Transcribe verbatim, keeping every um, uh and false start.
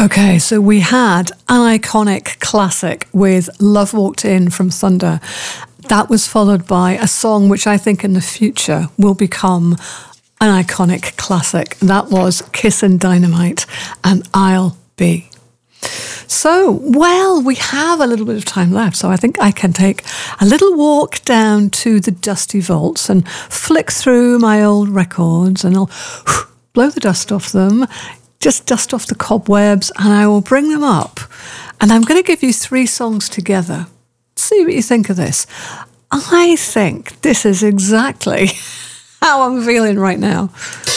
Okay, so we had an iconic classic with Love Walked In from Thunder. That was followed by a song which I think in the future will become an iconic classic. That was Kissin' Dynamite and I'll Be. So, well, we have a little bit of time left, so I think I can take a little walk down to the dusty vaults and flick through my old records, and I'll whew, blow the dust off them, just dust off the cobwebs, and I will bring them up. And I'm going to give you three songs together. See what you think of this. I think this is exactly how I'm feeling right now.